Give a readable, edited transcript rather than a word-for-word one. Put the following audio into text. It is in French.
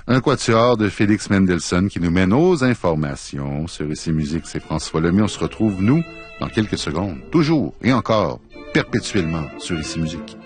Un quatuor de Félix Mendelssohn qui nous mène aux informations sur Ici Musique. C'est François Lemay. On se retrouve, nous, dans quelques secondes. Toujours et encore, perpétuellement sur Ici Musique.